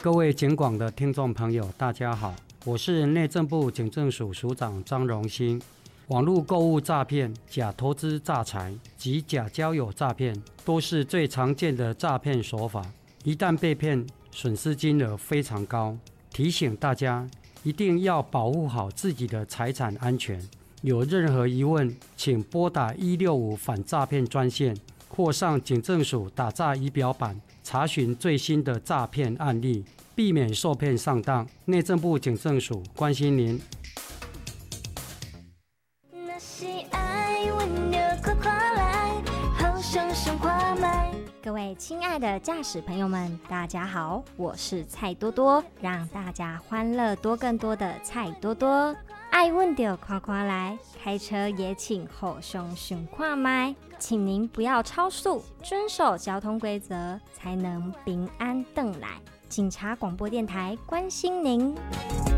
各位警广的听众朋友大家好，我是内政部警政署署长张荣兴。网络购物诈骗、假投资诈财及假交友诈骗都是最常见的诈骗手法，一旦被骗，损失金额非常高。提醒大家一定要保护好自己的财产安全，有任何疑问请拨打165反诈骗专线或上警政署打诈仪表板查询最新的诈骗案例，避免受骗上当。内政部警政署关心您。 各位亲爱的驾驶朋友们，大家好，我是蔡多多，让大家欢乐多更多的蔡多多。爱问就夸夸来，开车也请后胸熊跨麦，请您不要超速，遵守交通规则，才能平安回来。警察广播电台关心您。